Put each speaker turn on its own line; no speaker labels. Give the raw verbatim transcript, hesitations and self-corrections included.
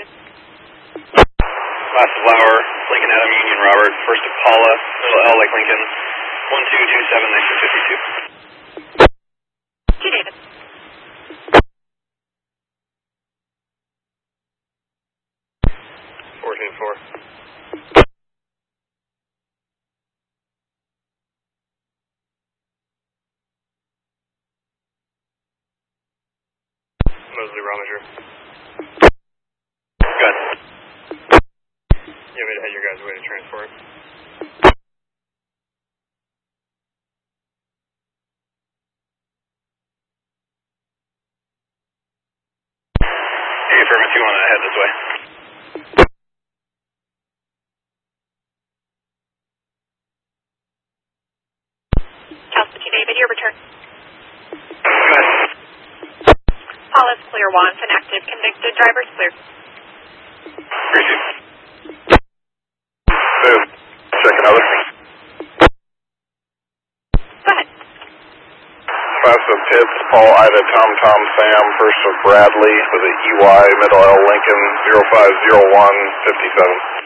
Last Flower, Lincoln Adam Union Robert, first to Paula, middle L Lake Lincoln, one two two seven nine two five two.
Two David.
fourteen four. Mosley Rominger. Good. You want me to head your guys away to transport? Hey, affirm if you want to head this way.
Alpha two David, your return.
Good.
Paula's clear, Watson active, convicted, driver's clear.
Three two. Move. Check another.
Go ahead.
Five of Pitts, Paul, Ida, Tom, Tom, Sam, first of Bradley with a E Y, middle L Lincoln, zero five zero one fifty seven.